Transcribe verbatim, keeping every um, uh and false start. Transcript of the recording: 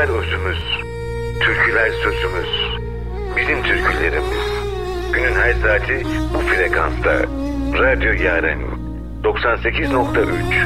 Şarkılar özümüz, türküler sözümüz, bizim türkülerimiz. Günün her saati bu frekansta. Radyo Yaren doksan sekiz nokta üç.